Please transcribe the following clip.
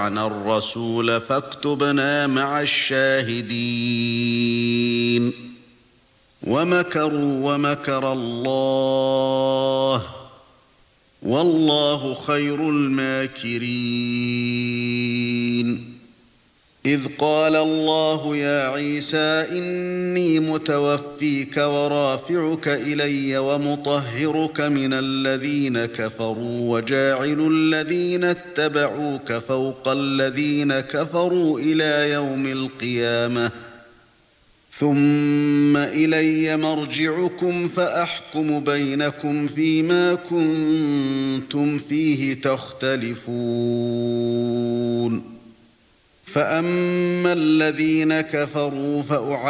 وَأَطَعْنَا الرَّسُولَ فَاكْتُبْنَا مَعَ الشَّاهِدِينَ وَمَكَرُوا وَمَكَرَ اللَّهُ وَاللَّهُ خَيْرُ الْمَاكِرِينَ إِذْ قَالَ اللَّهُ يَا عِيسَى إِنِّي مُتَوَفِّيكَ وَرَافِعُكَ إِلَيَّ وَمُطَهِّرُكَ مِنَ الَّذِينَ كَفَرُوا وَجَاعِلُ الَّذِينَ اتَّبَعُوكَ فَوْقَ الَّذِينَ كَفَرُوا إِلَى يَوْمِ الْقِيَامَةِ ثُمَّ إِلَيَّ مَرْجِعُكُمْ فَأَحْكُمُ بَيْنَكُمْ فِيمَا كُنتُمْ فِيهِ تَخْتَلِفُونَ فَأَمَّا الَّذِينَ كَفَرُوا